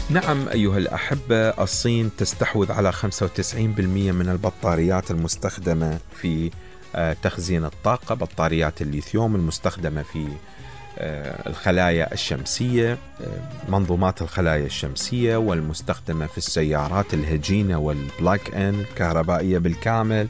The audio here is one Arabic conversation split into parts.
نعم أيها الأحبة، الصين تستحوذ على 95% من البطاريات المستخدمة في تخزين الطاقة، بطاريات الليثيوم المستخدمة في الخلايا الشمسية، منظومات الخلايا الشمسية، والمستخدمة في السيارات الهجينة والبلاك إن الكهربائية بالكامل.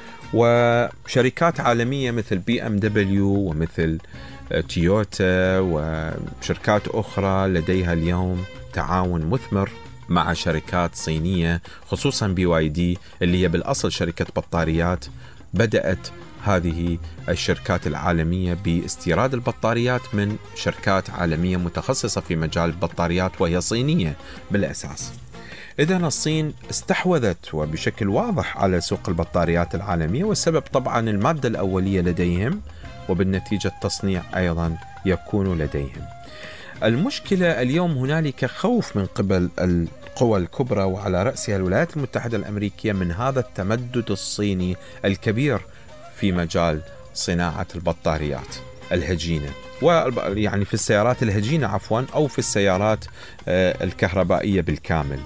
وشركات عالمية مثل BMW ومثل تويوتا وشركات أخرى لديها اليوم تعاون مثمر مع شركات صينية، خصوصا BYD اللي هي بالأصل شركة بطاريات. بدأت هذه الشركات العالمية باستيراد البطاريات من شركات عالمية متخصصة في مجال البطاريات وهي صينية بالأساس. إذن الصين استحوذت وبشكل واضح على سوق البطاريات العالمية، والسبب طبعا المادة الأولية لديهم، وبالنتيجة التصنيع أيضا يكون لديهم. المشكلة اليوم هنالك خوف من قبل القوى الكبرى وعلى رأسها الولايات المتحدة الأمريكية من هذا التمدد الصيني الكبير في مجال صناعة البطاريات الهجينة، ويعني في السيارات الهجينة أو في السيارات الكهربائية بالكامل.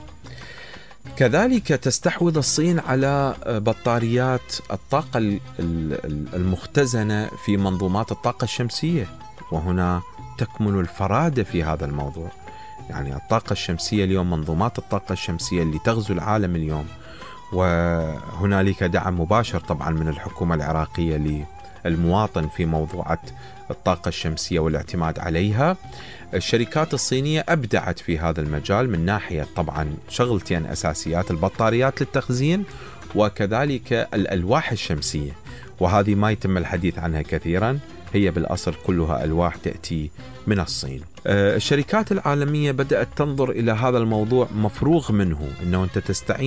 كذلك تستحوذ الصين على بطاريات الطاقة المختزنة في منظومات الطاقة الشمسية، وهنا تكمن الفرادة في هذا الموضوع. يعني الطاقة الشمسية اليوم، منظومات الطاقة الشمسية اللي تغزو العالم اليوم، وهنالك دعم مباشر طبعا من الحكومة العراقية للمواطن في موضوع الطاقة الشمسية والاعتماد عليها. الشركات الصينية أبدعت في هذا المجال من ناحية طبعا شغلتين أساسيات: البطاريات للتخزين وكذلك الألواح الشمسية، وهذه ما يتم الحديث عنها كثيرا، هي بالأصل كلها ألواح تأتي من الصين. الشركات العالمية بدأت تنظر إلى هذا الموضوع مفروغ منه، أنه أنت تستعين